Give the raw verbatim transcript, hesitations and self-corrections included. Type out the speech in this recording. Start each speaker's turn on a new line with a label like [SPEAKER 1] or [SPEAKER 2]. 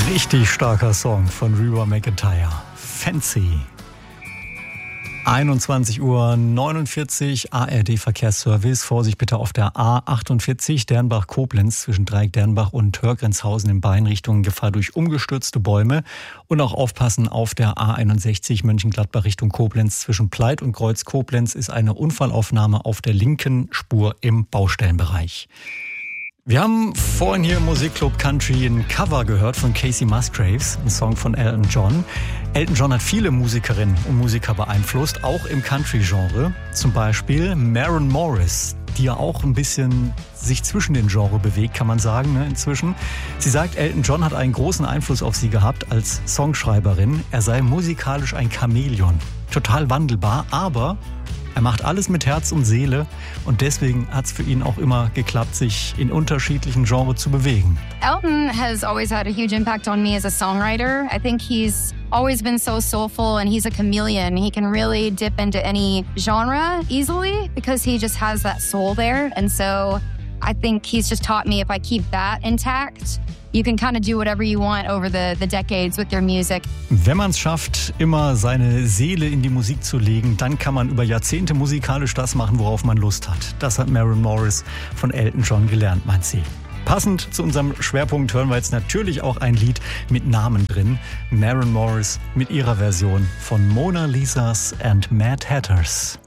[SPEAKER 1] Richtig starker Song von Reba McEntire. Fancy. einundzwanzig Uhr neunundvierzig, A R D-Verkehrsservice. Vorsicht bitte auf der A achtundvierzig, Dernbach-Koblenz, zwischen Dreieck-Dernbach und Törgrenzhausen in beiden Richtungen. Gefahr durch umgestürzte Bäume. Und auch aufpassen auf der A einundsechzig, Mönchengladbach Richtung Koblenz. Zwischen Pleit und Kreuz-Koblenz ist eine Unfallaufnahme auf der linken Spur im Baustellenbereich. Wir haben vorhin hier im Musikclub Country ein Cover gehört von Casey Musgraves, ein Song von Elton John. Elton John hat viele Musikerinnen und Musiker beeinflusst, auch im Country-Genre. Zum Beispiel Maren Morris, die ja auch ein bisschen sich zwischen den Genres bewegt, kann man sagen, ne, inzwischen. Sie sagt, Elton John hat einen großen Einfluss auf sie gehabt als Songschreiberin. Er sei musikalisch ein Chamäleon, total wandelbar, aber er macht alles mit Herz und Seele und deswegen hat es für ihn auch immer geklappt, sich in unterschiedlichen Genres zu bewegen.
[SPEAKER 2] Elton has always had a huge impact on me as a songwriter. I think he's always been so soulful and he's a chameleon. He can really dip into any genre easily because he just has that soul there. And so I think he's just taught me if I keep that intact, you can kind of do whatever you want over the, the decades with your music.
[SPEAKER 1] Wenn man es schafft, immer seine Seele in die Musik zu legen, dann kann man über Jahrzehnte musikalisch das machen, worauf man Lust hat. Das hat Maren Morris von Elton John gelernt, meint sie. Passend zu unserem Schwerpunkt hören wir jetzt natürlich auch ein Lied mit Namen drin. Maren Morris mit ihrer Version von Mona Lisas and Mad Hatters.